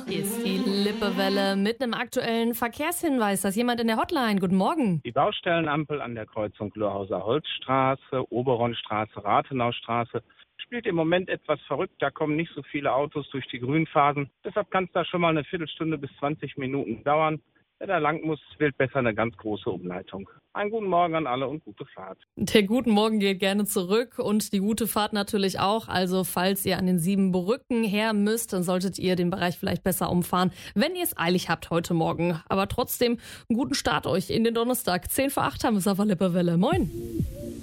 Hier ist die Lippewelle mit einem aktuellen Verkehrshinweis. Da ist jemand in der Hotline. Guten Morgen. Die Baustellenampel an der Kreuzung Lörhauser Holzstraße, Oberonstraße, Rathenaustraße spielt im Moment etwas verrückt. Da kommen nicht so viele Autos durch die Grünphasen. Deshalb kann es da schon mal eine Viertelstunde bis 20 Minuten dauern. Wer da lang muss, wählt besser eine ganz große Umleitung. Einen guten Morgen an alle und gute Fahrt. Der guten Morgen geht gerne zurück und die gute Fahrt natürlich auch. Also falls ihr an den 7 Brücken her müsst, dann solltet ihr den Bereich vielleicht besser umfahren, wenn ihr es eilig habt heute Morgen. Aber trotzdem einen guten Start euch in den Donnerstag. 7:50 haben wir es auf der Lippewelle. Moin!